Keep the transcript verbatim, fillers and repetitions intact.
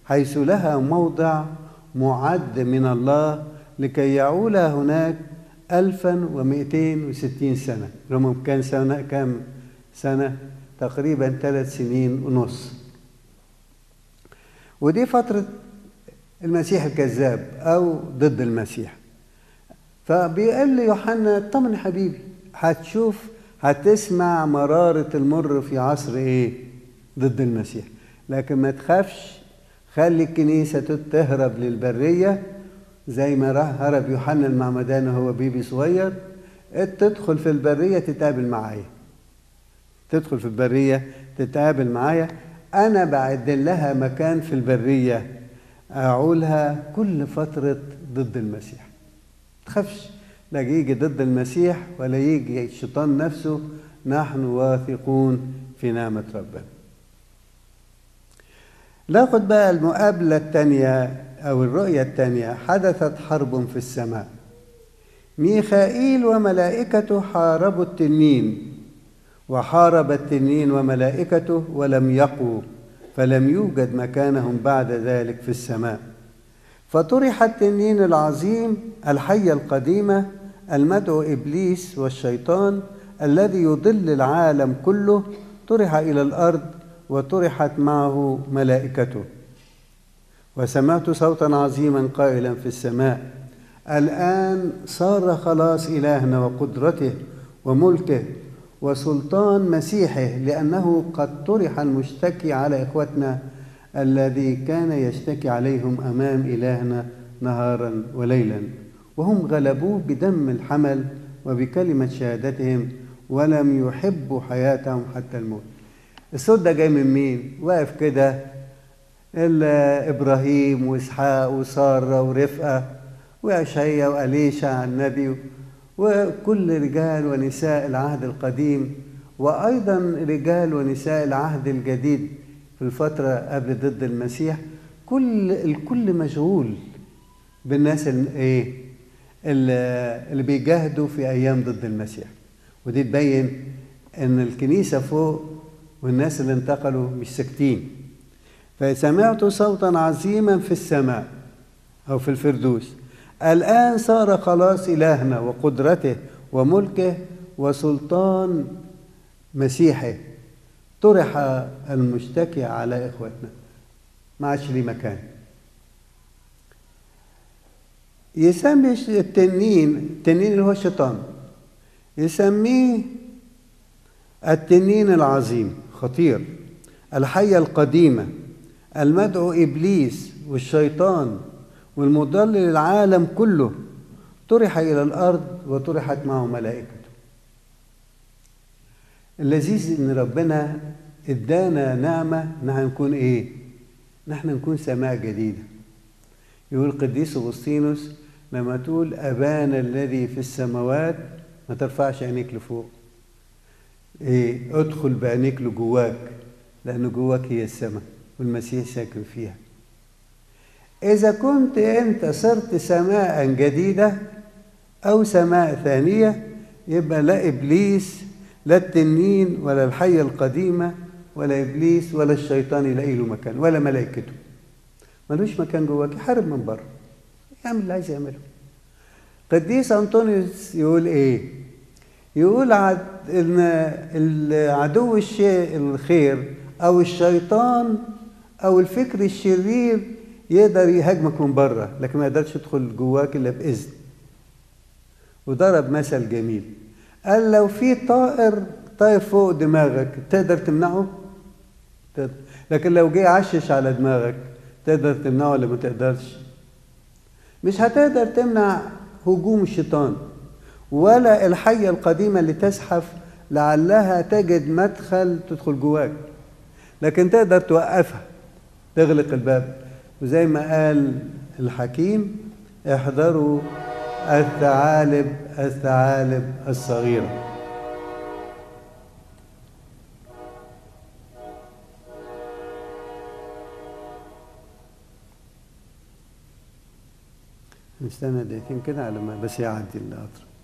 حيث لها موضع معد من الله لكي يعول هناك ألفا ومئتين وستين سنة. لهم كان سنة كام سنة؟ تقريبا ثلاث سنين ونص. ودي فترة المسيح الكذاب أو ضد المسيح. فبيقول لي يوحنا طمن يا حبيبي، هتشوف هتسمع مرارة المر في عصر إيه؟ ضد المسيح. لكن ما تخافش، خلي الكنيسة تهرب للبرية زي ما راح هرب يوحنا المعمدان وهو بيبي صغير. تدخل في البرية تتقابل معايا، تدخل في البرية تتقابل معايا. أنا بعد لها مكان في البرية أعولها كل فترة ضد المسيح. تخافش، لا يجي ضد المسيح ولا يجي الشيطان نفسه، نحن واثقون في نعمة ربنا. ناخد بقى المقابلة الثانية أو الرؤية الثانية. حدثت حرب في السماء، ميخائيل وملائكته حاربوا التنين، وحارب التنين وملائكته ولم يقوا، فلم يوجد مكانهم بعد ذلك في السماء. فطرح التنين العظيم الحية القديمة المدعو إبليس والشيطان الذي يضل العالم كله، طرح إلى الأرض وطرحت معه ملائكته. وسمعت صوتا عظيما قائلا في السماء: الآن صار خلاص إلهنا وقدرته وملكه وسلطان مسيحه، لأنه قد طرح المشتكي على إخوتنا الذي كان يشتكي عليهم أمام إلهنا نهارا وليلا، وهم غلبوه بدم الحمل وبكلمة شهادتهم، ولم يحبوا حياتهم حتى الموت. الصوت ده جاي من مين؟ واقف كده إبراهيم وإسحاق وسارة ورفقة وأشعيا وأليشع النبي وكل رجال ونساء العهد القديم، وأيضا رجال ونساء العهد الجديد في الفترة قبل ضد المسيح. كل الكل مشغول بالناس الايه اللي بيجاهدوا في أيام ضد المسيح. ودي تبين ان الكنيسة فوق والناس اللي انتقلوا مش ساكتين. فسمعت صوتا عظيما في السماء أو في الفردوس: الآن صار خلاص إلهنا وقدرته وملكه وسلطان مسيحه، طرح المشتكي على إخوتنا. ما عادش ليه مكان. يسمي التنين، التنين اللي هو الشيطان، يسميه التنين العظيم خطير، الحية القديمة المدعو إبليس والشيطان والمضل للعالم كله، طرح إلى الأرض وطرحت معه ملائكته. اللذيذ إن ربنا إدانا نعمة نحن نكون إيه؟ نحن نكون سماء جديدة. يقول القديس أغسطينوس لما تقول أبانا الذي في السماوات، ما ترفعش عينيك لفوق، إيه؟ ادخل بعينيك لجواك، لأن جواك هي السماء والمسيح ساكن فيها. إذا كنت أنت صرت سماء جديدة أو سماء ثانية، يبقى لا إبليس لا التنين ولا الحية القديمة ولا إبليس ولا الشيطان يلاقي له مكان، ولا ملائكته ملوش مكان جواك. يحارب من بره، يعمل اللي عايز يعمله. قديس أنطونيوس يقول إيه؟ يقول عد إن العدو الشيء الخير أو الشيطان أو الفكر الشرير يقدر يهاجمك من بره، لكن ما يقدرش يدخل جواك إلا بإذن. وضرب مثل جميل، قال لو في طائر طاير فوق دماغك تقدر تمنعه؟ تقدر. لكن لو جه عشش على دماغك تقدر تمنعه ولا ما تقدرش؟ مش هتقدر تمنع هجوم الشيطان ولا الحية القديمة اللي تزحف لعلها تجد مدخل تدخل جواك، لكن تقدر توقفها، تغلق الباب. وزي ما قال الحكيم: احذروا الثعالب الثعالب الصغيرة. نستنى دقيقتين كده على ما بس يعدي القطر.